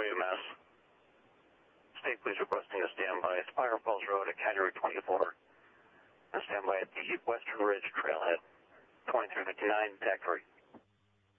EMS. State Police requesting a standby at Spider Falls Road at Category 24. A standby at the Western Ridge Trailhead, 2359, Tech 3.